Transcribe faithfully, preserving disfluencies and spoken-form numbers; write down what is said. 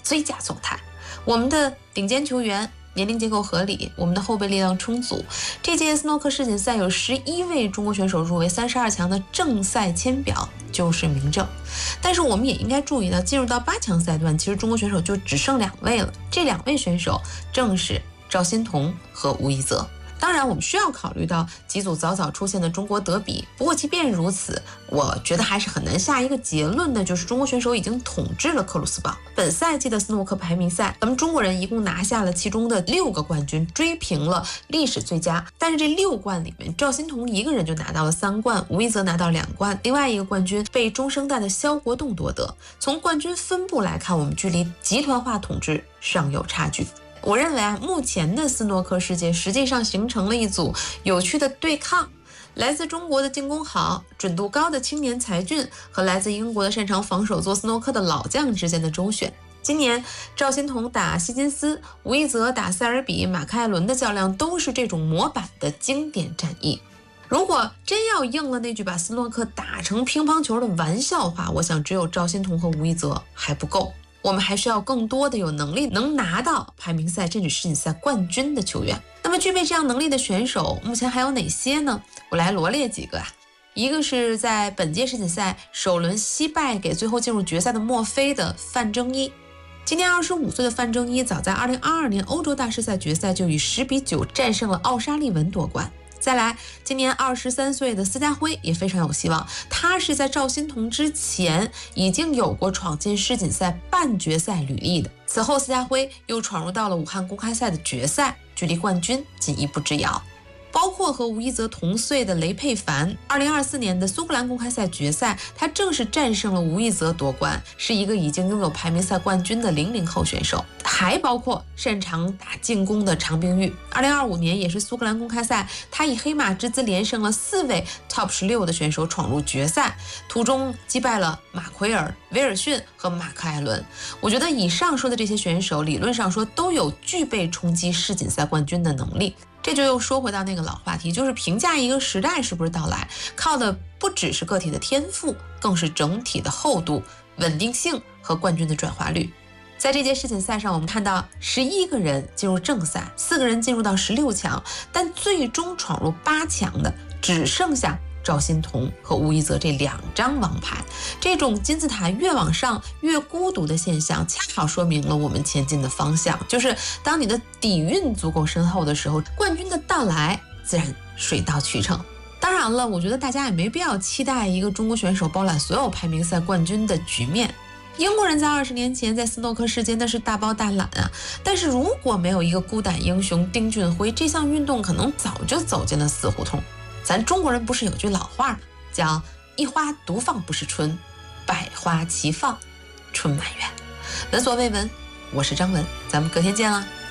最佳状态。我们的顶尖球员年龄结构合理，我们的后备力量充足。这届斯诺克世锦赛有十一位中国选手入围三十二强的正赛签表就是明证。但是我们也应该注意到，进入到八强赛段，其实中国选手就只剩两位了。这两位选手正是赵欣彤和吴一泽。当然我们需要考虑到几组早早出现的中国德比，不过即便如此，我觉得还是很难下一个结论的，就是中国选手已经统治了克鲁斯堡。本赛季的斯诺克排名赛，咱们中国人一共拿下了其中的六个冠军，追平了历史最佳。但是这六冠里面，赵欣彤一个人就拿到了三冠，吴一泽拿到两冠，另外一个冠军被中生代的肖国栋夺得。从冠军分布来看，我们距离集团化统治尚有差距。我认为啊，目前的斯诺克世界实际上形成了一组有趣的对抗，来自中国的进攻好、准度高的青年才俊和来自英国的擅长防守做斯诺克的老将之间的周旋。今年赵欣彤打希金斯，吴一泽打塞尔比、马克艾伦的较量都是这种模板的经典战役。如果真要应了那句把斯诺克打成乒乓球的玩笑话，我想只有赵欣彤和吴一泽还不够。我们还需要更多的有能力能拿到排名赛甚至世锦赛冠军的球员。那么具备这样能力的选手目前还有哪些呢？我来罗列几个啊。一个是在本届世锦赛首轮惜败给最后进入决赛的墨菲的范正一。今年二十五岁的范正一早在二零二二年欧洲大师赛决赛就以十比九战胜了奥沙利文夺冠。再来，今年二十三岁的司家辉也非常有希望，他是在赵欣彤之前已经有过闯进世锦赛半决赛履历的。此后司家辉又闯入到了武汉公开赛的决赛，距离冠军仅一步之遥。包括和吴一泽同岁的雷佩凡，二零二四年的苏格兰公开赛决赛，他正是战胜了吴一泽夺冠，是一个已经拥有排名赛冠军的零零后选手。还包括擅长打进攻的常冰玉，二零二五年也是苏格兰公开赛，他以黑马之姿连胜了四位 top 十六的选手闯入决赛，途中击败了马奎尔、威尔逊和马克艾伦。我觉得以上说的这些选手，理论上说都有具备冲击世锦赛冠军的能力。这就又说回到那个老话题，就是评价一个时代是不是到来，靠的不只是个体的天赋，更是整体的厚度、稳定性和冠军的转化率。在这届世锦赛上，我们看到十一个人进入正赛，四个人进入到十六强，但最终闯入八强的只剩下赵欣彤和吴一泽这两张王牌。这种金字塔越往上越孤独的现象，恰好说明了我们前进的方向，就是当你的底蕴足够深厚的时候，冠军的到来自然水到渠成。当然了，我觉得大家也没必要期待一个中国选手包揽所有排名赛冠军的局面。英国人在二十年前在斯诺克世界那是大包大揽啊，但是如果没有一个孤胆英雄丁俊晖，这项运动可能早就走进了死胡同。咱中国人不是有句老话叫一花独放不是春，百花齐放春满园。闻所未闻，我是张文，咱们隔天见啦。